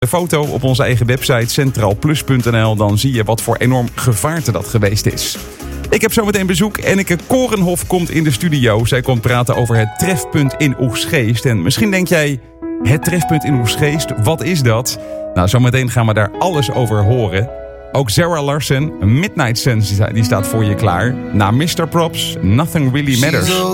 De foto op onze eigen website centraalplus.nl. Dan zie je wat voor enorm gevaarte dat geweest is. Ik heb zometeen bezoek. Enneke Korenhof komt in de studio. Zij komt praten over het trefpunt in Oegstgeest. En misschien denk jij, het trefpunt in Oegstgeest, wat is dat? Nou, zometeen gaan we daar alles over horen. Ook Zara Larsson, Midnight Suns, die staat voor je klaar. Na Mr. Props, Nothing Really Matters.